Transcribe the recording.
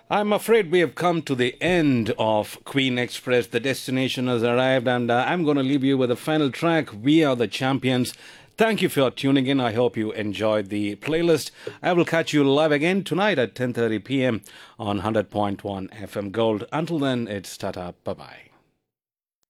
I'm afraid we have come to the end of Queen Express. The destination has arrived, and I'm going to leave you with the final track. We are the champions. Thank you for tuning in. I hope you enjoyed the playlist. I will catch you live again tonight at 10:30 p.m. on 100.1 FM Gold. Until then, it's tata. Bye bye.